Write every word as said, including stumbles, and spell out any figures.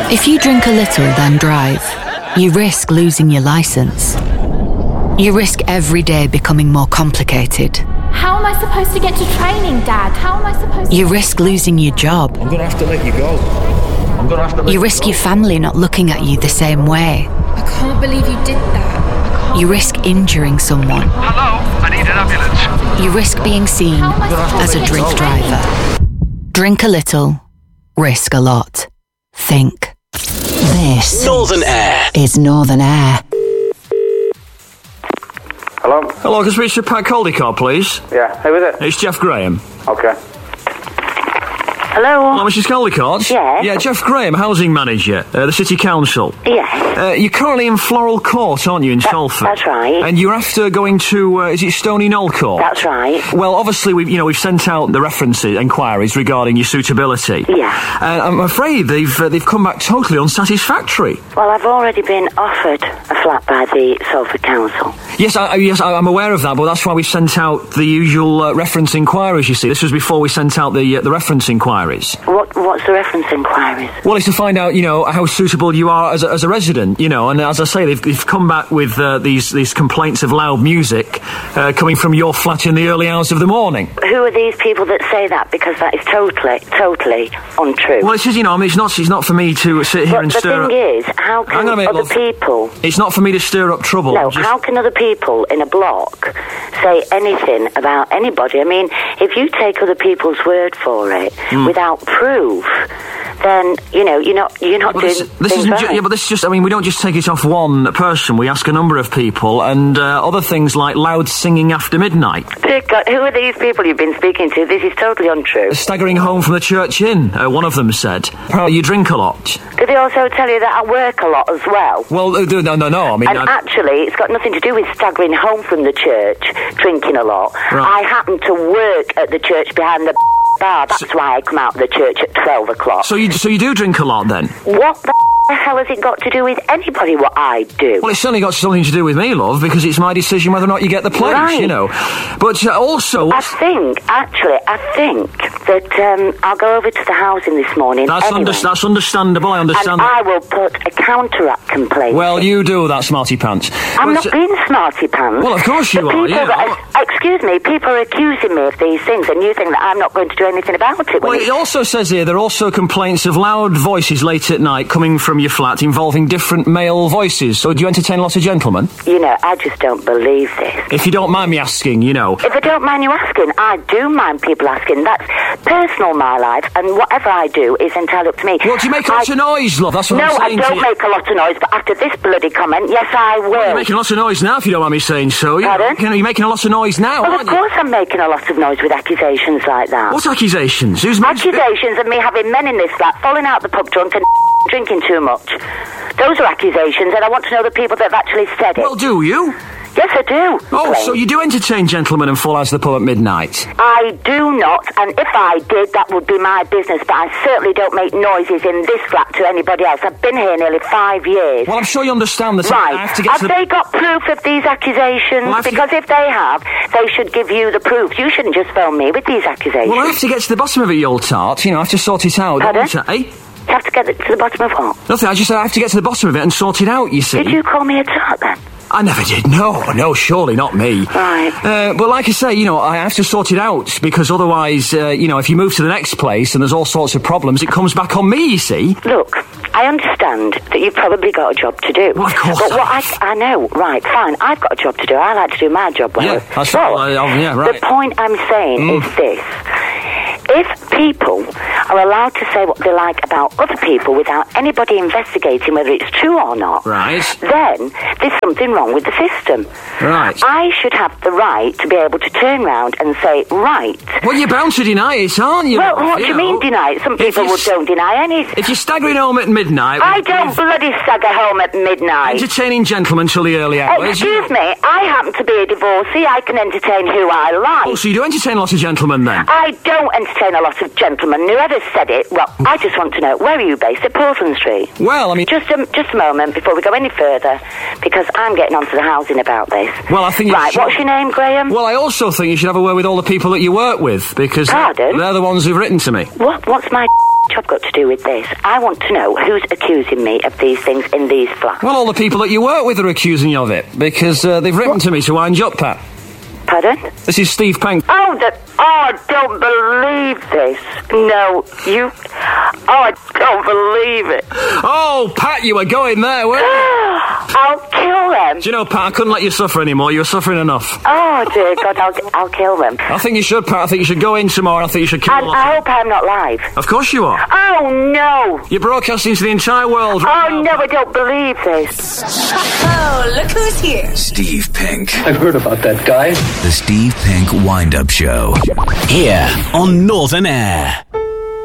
If you drink a little, then drive, you risk losing your licence. You risk every day becoming more complicated. How am I supposed to get to training, Dad? How am I supposed to... You risk losing your job. I'm going to have to let you go. I'm going to have to let You risk you your family not looking at you the same way. I can't believe you did that. You risk injuring someone. Hello, I need an ambulance. You risk being seen as a drink driver. Drink a little, risk a lot. Think. This Northern Air is Northern Air. Hello? Hello, can I speak to Pat Caldicott, please? Yeah, who is it? It's Jeff Graham. Okay. Hello? Hello, Missus Caldicott? Yes? Yeah, Jeff Graham, Housing Manager, uh, the City Council. Yes. Uh, you're currently in Floral Court, aren't you, in That- Salford? that's right. And you're after going to, uh, is it Stony Knoll Court? That's right. Well, obviously, we've, you know, we've sent out the references, inquiries regarding your suitability. Yeah. And I'm afraid they've uh, they've come back totally unsatisfactory. Well, I've already been offered a flat by the Salford Council. Yes, I, I- yes, I, I'm aware of that, but that's why we sent out the usual uh, reference inquiries, you see. This was before we sent out the uh, the reference inquiries. What What's the reference inquiries? Well, it's to find out, you know, how suitable you are as a, as a resident, you know, and as I say, they've, they've come back with uh, these these complaints of loud music uh, coming from your flat in the early hours of the morning. Who are these people that say that? Because that is totally, totally untrue. Well, it's just, you know, I mean, it's not it's not for me to sit here but and the stir thing up... is, how I'm can gonna make other love- people... It's not for me to stir up trouble. No, just... how can other people in a block say anything about anybody? I mean, if you take other people's word for it Mm. without proof, then, you know, you're not, you're not Well, doing this, this things isn't right. ju- yeah, but this is just, I mean, we don't just take it off one person, we ask a number of people, and uh, other things like loud singing after midnight. Dear God, who are these people you've been speaking to? This is totally untrue. Staggering home from the church inn, uh, one of them said. Apparently you drink a lot. Did they also tell you that I work a lot as well? Well, uh, no, no, no, I mean... And I- actually, it's got nothing to do with staggering home from the church, drinking a lot. Right. I happen to work at the church behind the bar. That's why I come out of the church at twelve o'clock. So you so you do drink a lot, then? What the hell has it got to do with anybody, what I do? Well, it's certainly got something to do with me, love, because it's my decision whether or not you get the place, Right. you know. But uh, also... I think, actually, I think that um, I'll go over to the housing this morning That's, anyway. under, that's understandable, I understand and that. I will put a counteract complaint. Well, you do that, smarty pants. I'm But, not uh, being smarty pants. Well, of course you the are, people yeah. That are, excuse me, people are accusing me of these things, and you think that I'm not going to do anything about it. Well, when it also says here there are also complaints of loud voices late at night coming from your flat involving different male voices. So do you entertain lots of gentlemen? You know, I just don't believe this. If you don't mind me asking, you know. If I don't mind you asking, I do mind people asking. That's personal, my life, and whatever I do is entirely up to me. Well, do you make a lot I, of noise, love? That's what no, I'm I saying to don't you. make a lot of noise, but after this bloody comment, yes, I will. You're making lots of noise now, if you don't mind me saying so. You Pardon? know, you're making a lot of noise now, well, aren't of you? course I'm making a lot of noise with accusations like that. What accusations? Who's Accusations of me having men in this flat, falling out the pub drunk and drinking too much. Those are accusations, and I want to know the people that have actually said it. Well, do you? Yes, I do. Oh, Plain. so you do entertain gentlemen and fall out of the pub at midnight? I do not, and if I did, that would be my business, but I certainly don't make noises in this flat to anybody else. I've been here nearly five years. Well, I'm sure you understand that Right. I have to get have to the... they got proof of these accusations? Well, I have to because if they have, they should give you the proof. You shouldn't just phone me with these accusations. Well, I have to get to the bottom of it, you old tart. You know, I have to sort it out. Pardon? don't I? Eh? You have to get to the bottom of what? Nothing, I just I have to get to the bottom of it and sort it out, you see. Did you call me a tart then? I never did. No, no, surely not me. Right. Uh, but like I say, you know, I have to sort it out because otherwise, uh, you know, if you move to the next place and there's all sorts of problems, it comes back on me, you see. Look, I understand that you've probably got a job to do. Well, of course But I what have. I, I know, right, fine, I've got a job to do. I like to do my job well. Yeah, that's so, right. Well, uh, yeah, right. The point I'm saying Mm. is this. If people are allowed to say what they like about other people without anybody investigating whether it's true or not, Right. then there's something wrong with the system. Right. I should have the right to be able to turn round and say, right. Well, you're bound to deny it, aren't you? Well, love? what do you know? mean deny it? Some If people you would s- don't deny anything. If you're staggering home at midnight... I with- don't with bloody stagger home at midnight. entertaining gentlemen till the early hours... Excuse me, I happen to be a divorcee. I can entertain who I like. Oh, so you do entertain lots of gentlemen, then? I don't entertain a lot of gentlemen. Whoever said it, well, I just want to know, where are you based? At Portland Street? Well, I mean... Just a, just a moment before we go any further, because I'm getting onto the housing about this. Well, I think you Right, should- what's your name, Graham? Well, I also think you should have a word with all the people that you work with, because Pardon? they're the ones who've written to me. What? What's my job got to do with this? I want to know who's accusing me of these things in these flats. Well, all the people that you work with are accusing you of it, because uh, they've written what? to me to wind you up, Pat. Pardon? This is Steve Penk. Oh, the, oh, I don't believe this. No, you... Oh, I don't believe it. Oh, Pat, you were going there, weren't you? I'll kill them. Do you know, Pat, I couldn't let you suffer anymore. You were suffering enough. Oh, dear God, I'll, I'll kill them. I think you should, Pat. I think you should go in tomorrow. I think you should kill them. I hope I'm not live. Of course you are. Oh, no. You're broadcasting to the entire world. Right oh, now, no, I don't believe this. Oh, look who's here. Steve Penk. I've heard about that guy. The Steve Penk Wind-Up Show. Here on Northern Air.